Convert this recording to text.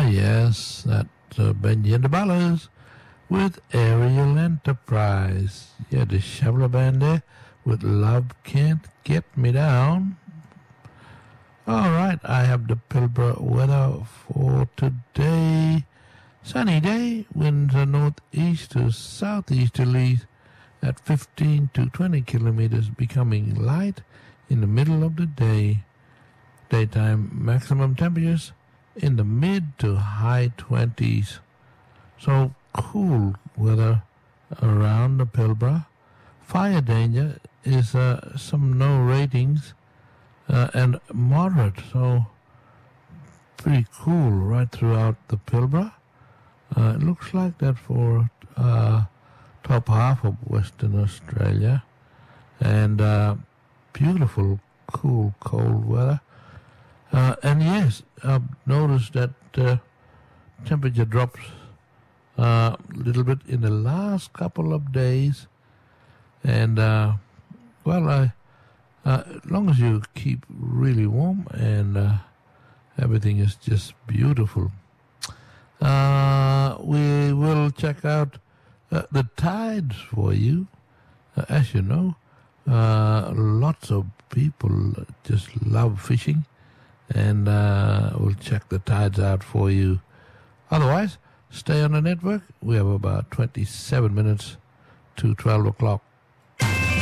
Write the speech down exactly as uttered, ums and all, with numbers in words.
Ah, yes, that uh, Benji and the Ballers with Aerial Enterprise. Yeah, the Shoveler Band there with Love Can't Get Me Down. All right, I have the Pilbara weather for today. Sunny day, winds are northeast to southeasterly at fifteen to twenty kilometers, becoming light in the middle of the day. Daytime maximum temperatures in the mid to high twenties. So cool weather around the Pilbara. Fire danger is uh, some no ratings uh, and moderate, so pretty cool right throughout the Pilbara. Uh, it looks like that for uh, top half of Western Australia. And uh, beautiful, cool, cold weather. Uh, and yes, I've noticed that uh, temperature drops a uh, little bit in the last couple of days. And, uh, well, I, uh, as long as you keep really warm and uh, everything is just beautiful. Uh, we will check out uh, the tides for you. Uh, as you know, uh, lots of people just love fishing, and uh, we'll check the tides out for you. Otherwise, stay on the network. We have about twenty-seven minutes to twelve o'clock.